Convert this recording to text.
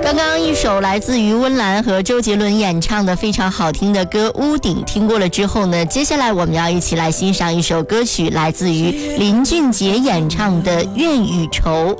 刚刚一首来自于温岚和周杰伦演唱的非常好听的歌《屋顶》，听过了之后呢，接下来我们要一起来欣赏一首歌曲，来自于林俊杰演唱的《愿与愁》。